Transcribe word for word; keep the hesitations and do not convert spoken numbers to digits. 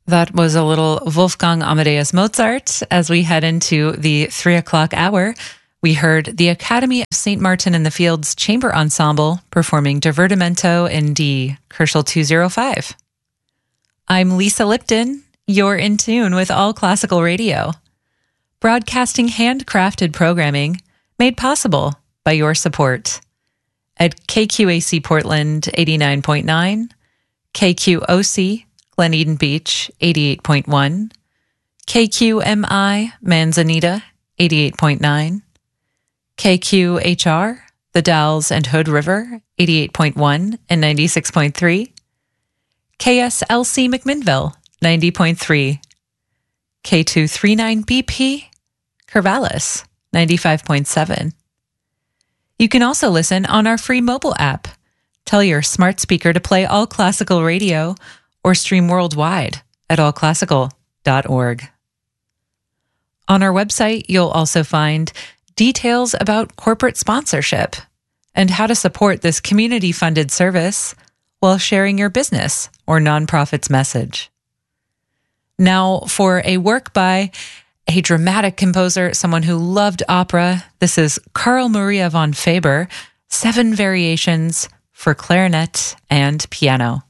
That was a little Wolfgang Amadeus Mozart. As we head into the three o'clock hour, we heard the Academy of Saint Martin in the Fields Chamber Ensemble performing Divertimento in D, Kerschel two oh five. I'm Lisa Lipton. You're in tune with All Classical Radio, broadcasting handcrafted programming made possible by your support at K Q A C Portland eighty-nine point nine, K Q O C Glen Eden Beach eighty-eight point one, K Q M I Manzanita eighty-eight point nine, K Q H R The Dalles and Hood River eighty-eight point one and ninety-six point three, K S L C McMinnville ninety point three, K two thirty-nine B P Corvallis ninety-five point seven. You can also listen on our free mobile app. Tell your smart speaker to play All Classical Radio or stream worldwide at all classical dot org. On our website, you'll also find details about corporate sponsorship and how to support this community-funded service while sharing your business or nonprofit's message. Now, for a work by a dramatic composer, someone who loved opera, this is Carl Maria von Faber, Seven Variations for Clarinet and Piano.